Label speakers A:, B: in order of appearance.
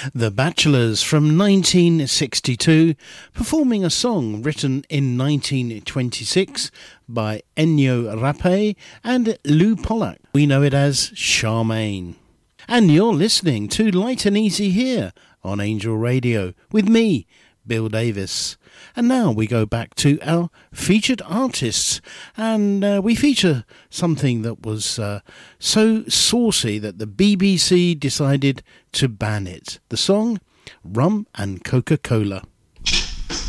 A: The Bachelors from 1962, performing a song written in 1926 by Ennio Rapé and Lou Pollack. We know it as Charmaine. And you're listening to Light and Easy here on Angel Radio with me, Bill Davis. And now we go back to our featured artists, and we feature something that was so saucy that the BBC decided to ban it. The song Rum and Coca-Cola.